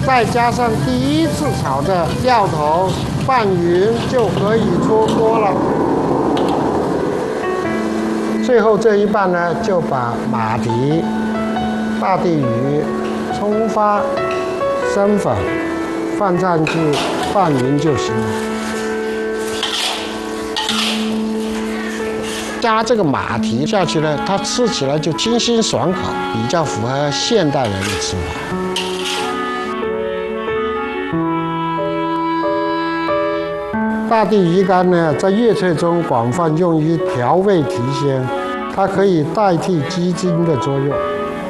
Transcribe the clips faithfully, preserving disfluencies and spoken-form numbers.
再加上第一次炒的料头拌匀，就可以出锅了。最后这一半呢，就把马蹄、大地鱼、葱花、生粉放上去拌匀就行了。加这个马蹄下去呢，它吃起来就清新爽口，比较符合现代人的吃法。大地鱼干呢，在粤菜中广泛用于调味提鲜，它可以代替鸡精的作用。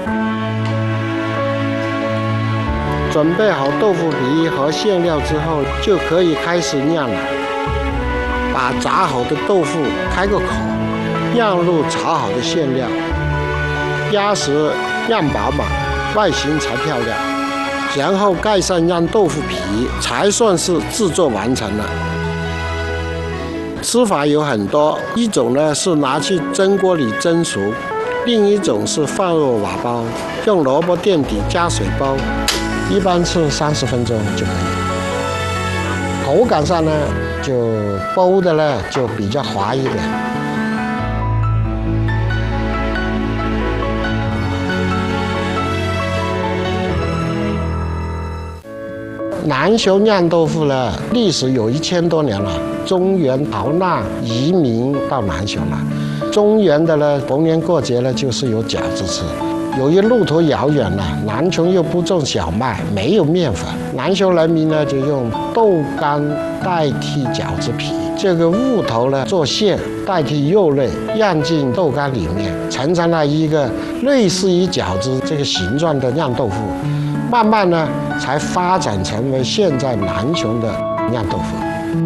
准备好豆腐皮和馅料之后，就可以开始酿了。把炸好的豆腐开个口，酿入炒好的馅料，压实酿饱满，外形才漂亮。然后盖上酿豆腐皮，才算是制作完成了。吃法有很多，一种呢是拿去蒸锅里蒸熟，另一种是放入瓦煲，用萝卜垫底加水煲，一般吃三十分钟就可以。口感上呢，就煲的呢就比较滑一点。南雄酿豆腐呢，历史有一千多年了。中原逃难移民到南雄了。中原的呢，逢年过节呢，就是有饺子吃。由于路途遥远了，南雄又不种小麦，没有面粉，南雄人民呢就用豆干代替饺子皮，这个芋头呢做馅代替肉类，酿进豆干里面，形成了一个类似于饺子这个形状的酿豆腐。慢慢呢，才发展成为现在南雄的酿豆腐。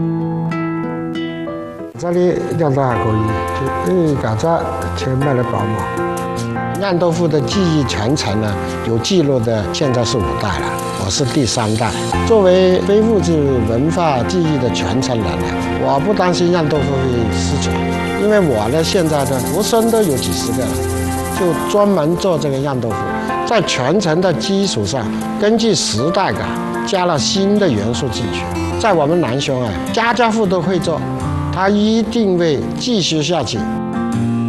这里酿豆还可以，就因为搞这钱卖的饱嘛。酿豆腐的技艺传承呢，有记录的现在是五代了，我是第三代。作为非物质文化技艺的传承人呢，我不担心酿豆腐会失传，因为我呢现在的徒孙都有几十个了，就专门做这个酿豆腐。在传承的基础上，根据时代感加了新的元素进去。在我们南雄啊，家家户都会做，它一定会继续下去。